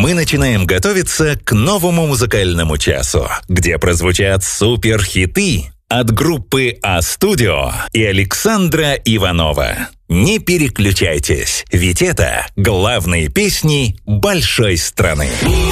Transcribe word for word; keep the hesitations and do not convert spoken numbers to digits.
мы начинаем готовиться к новому музыкальному часу, где прозвучат суперхиты от группы А-Студио и Александра Иванова. Не переключайтесь, ведь это главные песни большой страны.